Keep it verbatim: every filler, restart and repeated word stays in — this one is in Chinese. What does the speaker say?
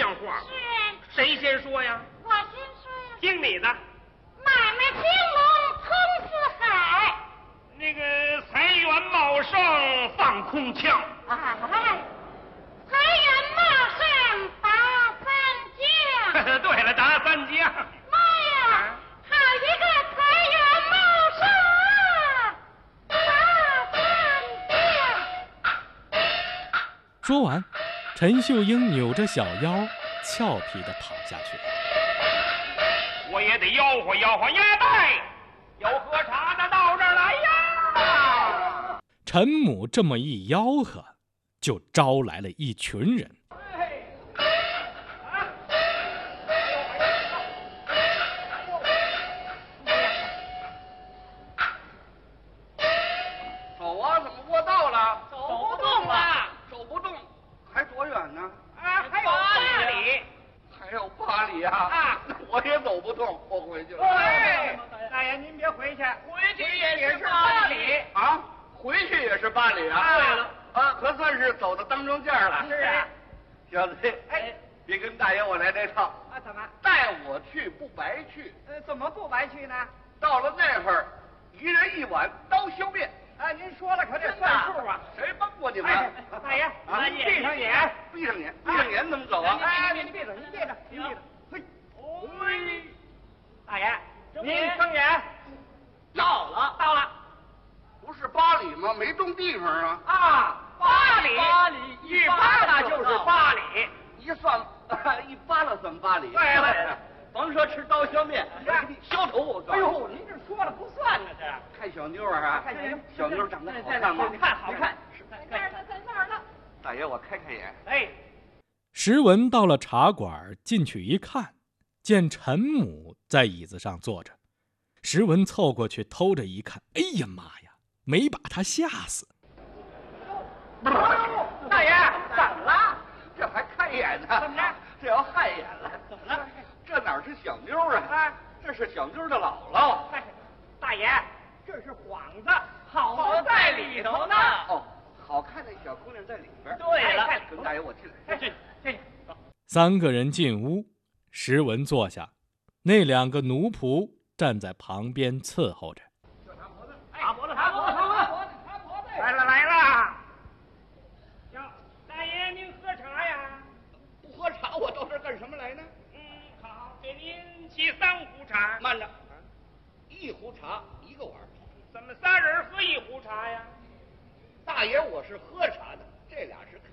像话。 是。 谁先说呀？ 我先说呀。 听你的。 买卖兴隆通四海。 那个财源茂盛放空枪。 哎，财源茂盛打三江。 对了，打三江。 妈呀，好一个财源茂盛啊！打三江。 说完，陈秀英扭着小腰，俏皮地跑下去。 我也得吆喝吆喝鸭蛋，有喝茶的到这儿来呀！ 陈母这么一吆喝，就招来了一群人。 走啊，怎么过道了？ 走不动了， 走不动，还多远呢？ 啊，还有八里。 还有八里啊！ 啊， 我也走不动，我回去了。 哎，大爷您别回去，回去也是八里啊，回去也是八里啊。 对了， 啊，可算是走到当中间了。 是啊， 小子，哎，别跟大爷我来这套。 啊，怎么？ 带我去不白去。 呃，怎么不白去呢？ 到了那会儿，一人一碗刀削面。 啊，您说了可得算数啊！ 谁帮过你们？ 大爷， 啊， 闭上眼， 闭上眼，闭上眼怎么走啊？ 哎，您闭着，您闭着，您闭着。嘿，嘿，大爷，您睁眼。到了，到了。 不是八里吗？没种地方啊。 啊，八里，八里，一扒拉就是八里， 一算一扒拉算八里。 对了。 甭说吃刀削面，我给你削头我告诉你。 哎呦，您这说了不算呢，这看小妞啊， 看小妞， 小妞长得好看吗？ 你看，好看。 在那儿呢，在那儿呢。 大爷，我开开眼。 哎， 石文到了茶馆，进去一看，见陈母在椅子上坐着。石文凑过去偷着一看，哎呀妈呀，没把他吓死。 大爷，怎么了？ 这还开眼呢？ 怎么着？ 这要害眼了？ 怎么了？ 这哪是小妞啊？ 啊， 这是小妞的姥姥。 大爷，这是幌子，好在里头呢。 哦，好看的小姑娘在里边。 对了， 跟大爷我进来。 进进。 三个人进屋，石文坐下，那两个奴仆站在旁边伺候着。 擦脖子，擦脖子，擦脖子，擦脖子。来了来了。哟，大爷您喝茶呀？ 不喝茶，我到这儿干什么来呢？ 嗯，好，给您沏三壶茶。 慢着，一壶茶一个碗。 怎么仨人喝一壶茶呀？ 大爷，我是喝茶的，这俩是